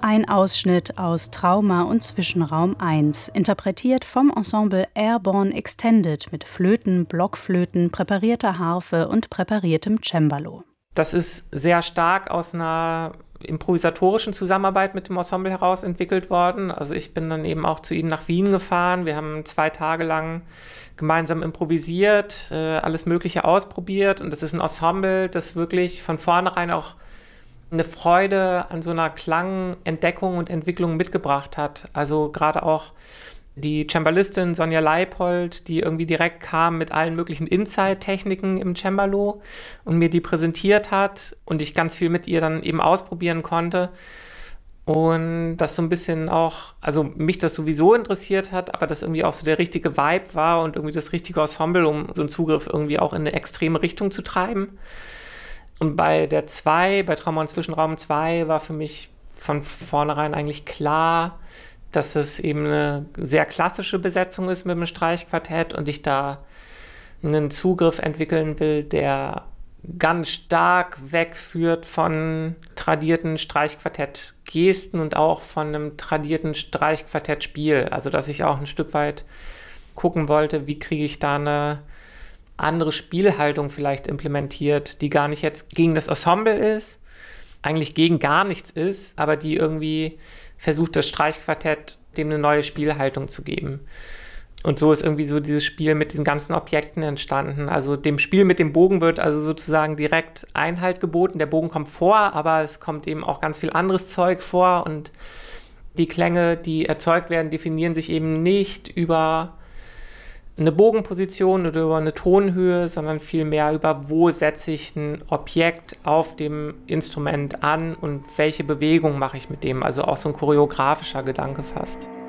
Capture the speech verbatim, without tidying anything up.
Ein Ausschnitt aus Trauma und Zwischenraum eins, interpretiert vom Ensemble Airborne Extended mit Flöten, Blockflöten, präparierter Harfe und präpariertem Cembalo. Das ist sehr stark aus einer improvisatorischen Zusammenarbeit mit dem Ensemble heraus entwickelt worden. Also ich bin dann eben auch zu ihnen nach Wien gefahren. Wir haben zwei Tage lang gemeinsam improvisiert, äh, alles Mögliche ausprobiert. Und das ist ein Ensemble, das wirklich von vornherein auch eine Freude an so einer Klangentdeckung und Entwicklung mitgebracht hat. Also gerade auch die Cembalistin Sonja Leipold, die irgendwie direkt kam mit allen möglichen Inside-Techniken im Cembalo und mir die präsentiert hat und ich ganz viel mit ihr dann eben ausprobieren konnte. Und das so ein bisschen auch, also mich das sowieso interessiert hat, aber das irgendwie auch so der richtige Vibe war und irgendwie das richtige Ensemble, um so einen Zugriff irgendwie auch in eine extreme Richtung zu treiben. Und bei der zwei, bei Trauma und Zwischenraum zwei, war für mich von vornherein eigentlich klar, dass es eben eine sehr klassische Besetzung ist mit dem Streichquartett und ich da einen Zugriff entwickeln will, der ganz stark wegführt von tradierten Streichquartett-Gesten und auch von einem tradierten Streichquartett-Spiel. Also dass ich auch ein Stück weit gucken wollte, wie kriege ich da eine andere Spielhaltung vielleicht implementiert, die gar nicht jetzt gegen das Ensemble ist, eigentlich gegen gar nichts ist, aber die irgendwie versucht, das Streichquartett dem eine neue Spielhaltung zu geben. Und so ist irgendwie so dieses Spiel mit diesen ganzen Objekten entstanden. Also dem Spiel mit dem Bogen wird also sozusagen direkt Einhalt geboten. Der Bogen kommt vor, aber es kommt eben auch ganz viel anderes Zeug vor und die Klänge, die erzeugt werden, definieren sich eben nicht über eine Bogenposition oder über eine Tonhöhe, sondern vielmehr über, wo setze ich ein Objekt auf dem Instrument an und welche Bewegung mache ich mit dem. Also auch so ein choreografischer Gedanke fast.